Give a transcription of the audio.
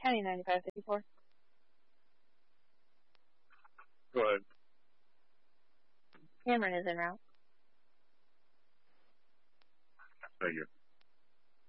County 9554. Go ahead. Cameron is en route. Thank you.